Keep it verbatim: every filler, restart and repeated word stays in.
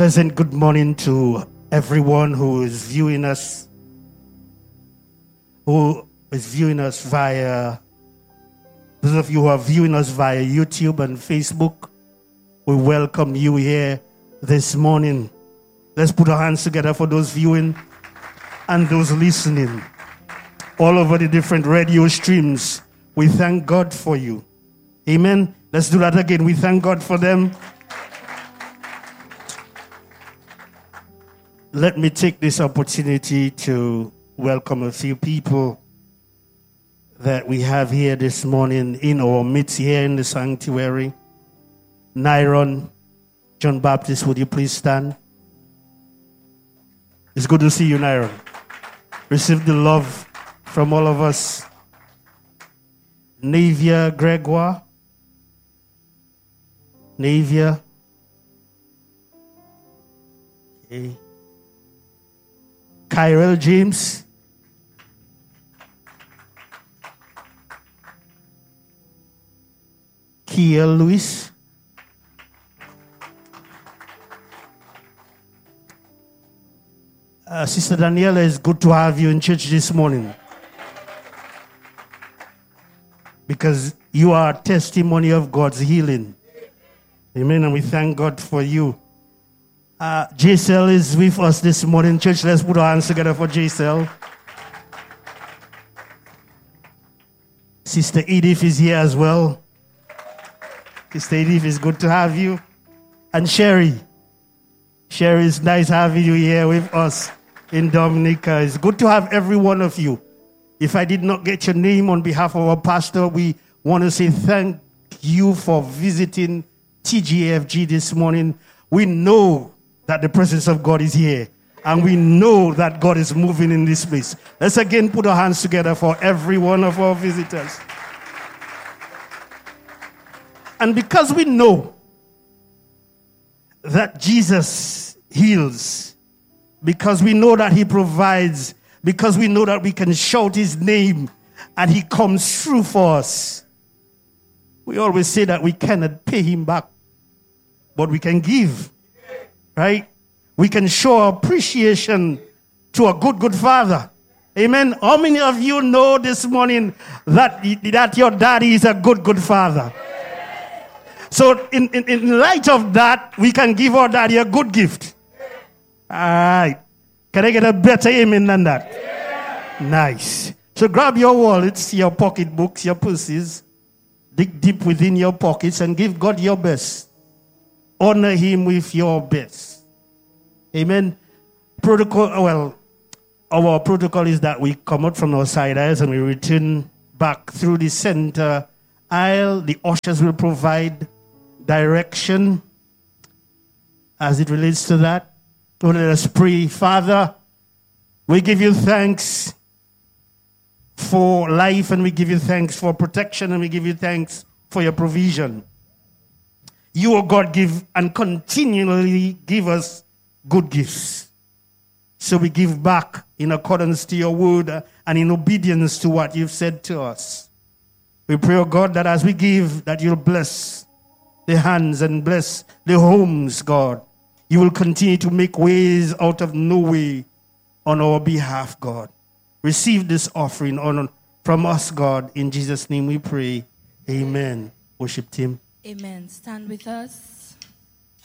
pleasant good morning to everyone who is viewing us, who is viewing us via, those of you who are viewing us via YouTube and Facebook. We welcome you here this morning. Let's put our hands together for those viewing and those listening all over the different radio streams. We thank God for you. Amen. Let's do that again. We thank God for them. Let me take this opportunity to welcome a few people that we have here this morning in our midst here in the sanctuary. Nyron, John Baptist, would you please stand? It's good to see you, Nyron. Receive the love from all of us. Navia Gregoire. Navia. Okay. Kyrell James. Kiel Lewis. Uh, Sister Daniela, it's good to have you in church this morning, because you are a testimony of God's healing. Amen. And we thank God for you. Uh, J C L is with us this morning. Church, let's put our hands together for J C L. Sister Edith is here as well. Sister Edith, it's good to have you. And Sherry. Sherry, it's nice having you here with us in Dominica. It's good to have every one of you. If I did not get your name on behalf of our pastor, we want to say thank you for visiting T G A F G this morning. We know that the presence of God is here, and we know that God is moving in this place. Let's again put our hands together for every one of our visitors. And because we know that Jesus heals, because we know that he provides, because we know that we can shout his name and he comes through for us, we always say that we cannot pay him back, but we can give. Right? We can show appreciation to a good, good father. Amen. How many of you know this morning that, that your daddy is a good, good father? So in, in, in light of that, we can give our daddy a good gift. All right. Can I get a better amen than that? Yeah. Nice. So grab your wallets, your pocketbooks, your purses, dig deep within your pockets and give God your best. Honor him with your best. Amen. Protocol, well, our protocol is that we come out from our side aisles and we return back through the center aisle. The ushers will provide direction as it relates to that. So let us pray. Father, we give you thanks for life, and we give you thanks for protection, and we give you thanks for your provision. You, O God, give and continually give us good gifts. So we give back in accordance to your word and in obedience to what you've said to us. We pray, O God, that as we give, that you'll bless the hands and bless the homes, God. You will continue to make ways out of no way on our behalf, God. Receive this offering on, from us, God. In Jesus' name we pray. Amen. Worship team. Amen. Stand with us.